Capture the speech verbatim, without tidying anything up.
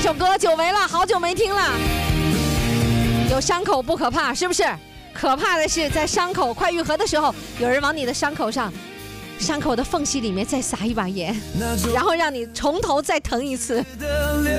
首歌，久违了，好久没听了。有伤口不可怕，是不是？可怕的是在伤口快愈合的时候，有人往你的伤口上伤口的缝隙里面再撒一把盐，然后让你从头再疼一次。